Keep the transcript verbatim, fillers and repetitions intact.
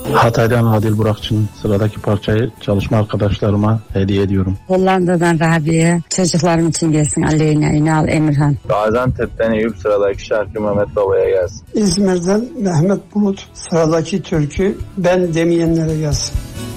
Hatay'dan Adil Burakçı'nın sıradaki parçayı çalışma arkadaşlarıma hediye ediyorum. Hollanda'dan Rabia, çocuklarım için gelsin. Aleyna, Ünal, Emirhan. Gaziantep'ten Eyüp, sıradaki şarkı Mehmet Baba'ya gelsin. İzmir'den Mehmet Bulut, sıradaki türkü ben demeyenlere gelsin.